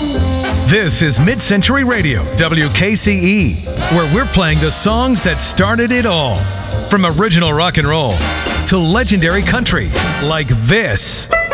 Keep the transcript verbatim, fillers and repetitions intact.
This is Mid-Century Radio, W K C E, where we're playing the songs that started it all. From original rock and roll to legendary country, like this.